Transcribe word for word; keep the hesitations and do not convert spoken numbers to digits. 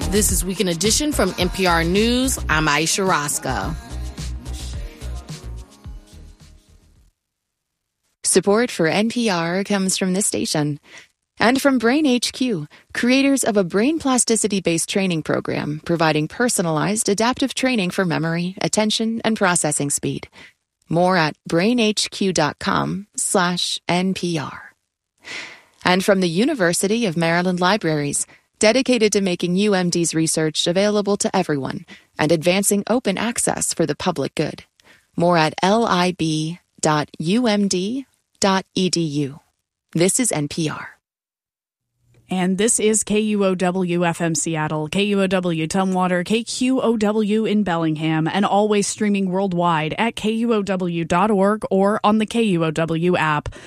This is Weekend Edition from N P R News. I'm Aisha Roscoe. Support for N P R comes from this station and from Brain H Q, creators of a brain plasticity-based training program providing personalized adaptive training for memory, attention, and processing speed. More at brainhq.com slash NPR. And from the University of Maryland Libraries, dedicated to making U M D's research available to everyone and advancing open access for the public good. More at lib dot u m d dot e d u. This is N P R. And this is K U O W F M Seattle, K U O W Tumwater, K Q O W in Bellingham, and always streaming worldwide at K U O W dot org or on the K U O W app.